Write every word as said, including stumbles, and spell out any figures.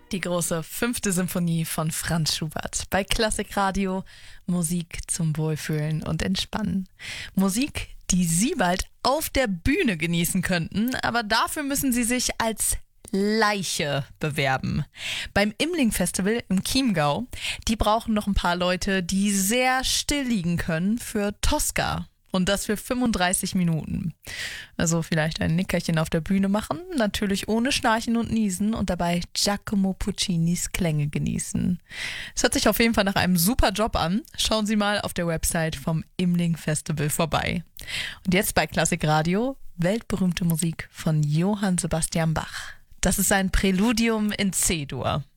Die große fünfte Symphonie von Franz Schubert. Bei Klassikradio Musik zum Wohlfühlen und Entspannen. Musik, die Sie bald auf der Bühne genießen könnten, aber dafür müssen Sie sich als Leiche bewerben. Beim Imling Festival im Chiemgau, die brauchen noch ein paar Leute, die sehr still liegen können für Tosca. Und das für fünfunddreißig Minuten. Also vielleicht ein Nickerchen auf der Bühne machen, natürlich ohne Schnarchen und Niesen und dabei Giacomo Puccinis Klänge genießen. Es hört sich auf jeden Fall nach einem super Job an. Schauen Sie mal auf der Website vom Imling Festival vorbei. Und jetzt bei Klassikradio, weltberühmte Musik von Johann Sebastian Bach. Das ist ein Präludium in C-Dur.